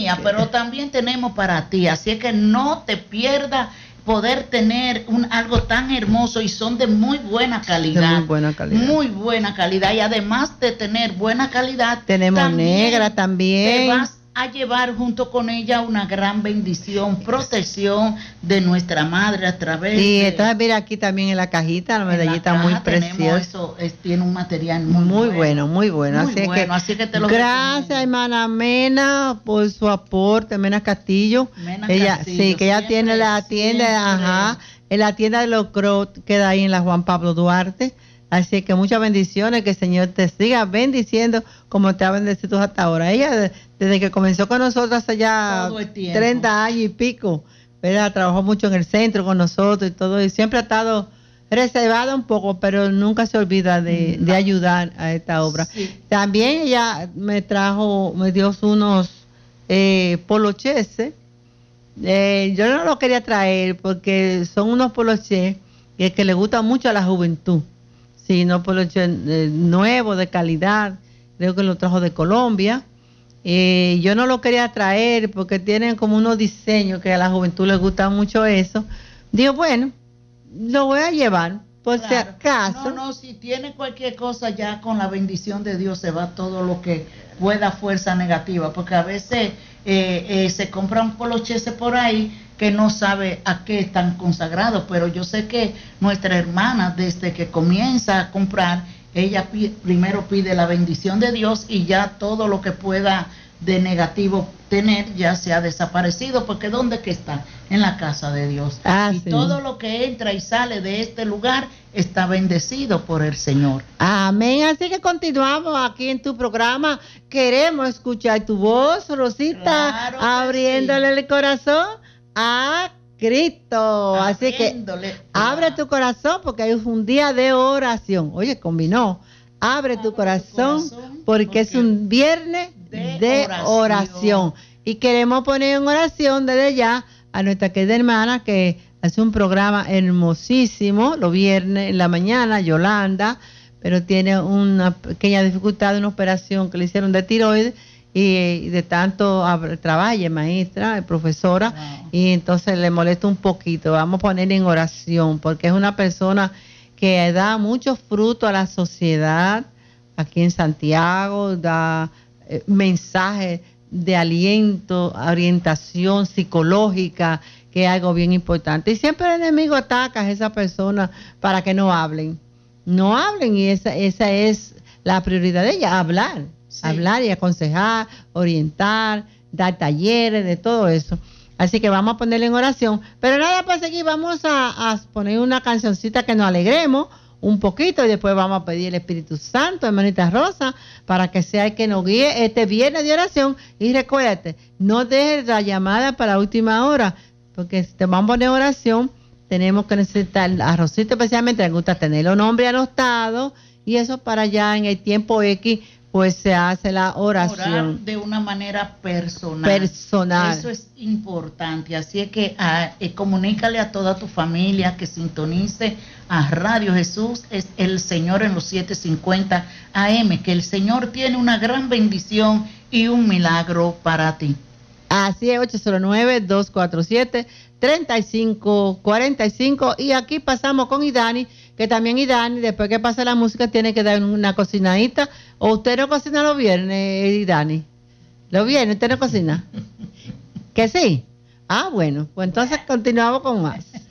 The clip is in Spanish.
mía, pero también tenemos para ti, así es que no te pierdas poder tener algo tan hermoso y son de muy buena calidad. De muy buena calidad. Muy buena calidad y además de tener buena calidad, tenemos negra también. Te vas a llevar junto con ella una gran bendición, protección de nuestra madre a través de... entonces mira aquí también en la cajita, la medallita muy preciosa. Eso tiene un material muy bueno. Muy bueno, así que te lo gracias hermana Mena por su aporte, Mena Castillo. Ella sí, que ella tiene la tienda, en la tienda de los Crot, queda ahí en la Juan Pablo Duarte. Así que muchas bendiciones, que el Señor te siga bendiciendo como te ha bendecido hasta ahora. Ella, desde que comenzó con nosotros hace ya 30 años y pico, ¿verdad? Trabajó mucho en el centro con nosotros y todo, y siempre ha estado reservada un poco, pero nunca se olvida de ayudar a esta obra. Sí. También ella me dio unos poloches. Yo no los quería traer porque son unos poloches que le gustan mucho a la juventud. Sí, no poloche nuevo, de calidad, creo que lo trajo de Colombia. Yo no lo quería traer porque tienen como unos diseños que a la juventud les gusta mucho eso. Digo, bueno, lo voy a llevar, por si acaso. No, si tiene cualquier cosa ya con la bendición de Dios se va todo lo que pueda fuerza negativa, porque a veces se compra un poloche por ahí que no sabe a qué están consagrados, pero yo sé que nuestra hermana desde que comienza a comprar, ella primero pide la bendición de Dios y ya todo lo que pueda de negativo tener ya se ha desaparecido, porque ¿dónde que está? En la casa de Dios. Y sí, todo lo que entra y sale de este lugar está bendecido por el Señor. Amén. Así que continuamos aquí en tu programa. Queremos escuchar tu voz, Rosita, claro, abriéndole el corazón a Cristo. Así que abre tu corazón porque hay un día de oración. Oye, combinó. Abre tu corazón porque es un viernes de oración. Y queremos poner en oración desde ya a nuestra querida hermana que hace un programa hermosísimo los viernes en la mañana, Yolanda, pero tiene una pequeña dificultad, una operación que le hicieron de tiroides. Y de tanto trabaja, maestra, profesora, y entonces le molesta un poquito. Vamos a poner en oración, porque es una persona que da mucho fruto a la sociedad, aquí en Santiago, da mensajes de aliento, orientación psicológica, que es algo bien importante. Y siempre el enemigo ataca a esa persona para que no hablen. No hablen, y esa es la prioridad de ella, hablar. Sí. Hablar y aconsejar, orientar, dar talleres, de todo eso. Así que vamos a ponerle en oración. Pero nada, pues aquí vamos a poner una cancioncita que nos alegremos un poquito y después vamos a pedir el Espíritu Santo, hermanita Rosa, para que sea el que nos guíe este viernes de oración. Y recuérdate, no dejes la llamada para la última hora, porque si te vamos a poner oración, tenemos que necesitar a Rosita especialmente, le gusta tener los nombres anotados y eso para allá en el tiempo X, pues se hace la oración. Orar de una manera personal. Eso es importante. Así es que comunícale a toda tu familia que sintonice a Radio Jesús, es el Señor en los 750 AM, que el Señor tiene una gran bendición y un milagro para ti. Así es, 809-247-3545. Y aquí pasamos con Idani, que también Idani, después que pase la música, tiene que dar una cocinadita. ¿O usted no cocina los viernes, Idani? ¿Los viernes usted no cocina? ¿Que sí? Ah, bueno, pues entonces continuamos con más.